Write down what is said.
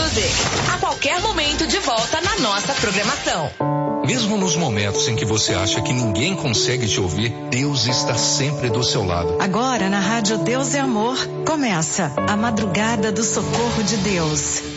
Music. A qualquer momento de volta na nossa programação. Mesmo nos momentos em que você acha que ninguém consegue te ouvir, Deus está sempre do seu lado. Agora na Rádio Deus é Amor, começa a Madrugada do Socorro de Deus.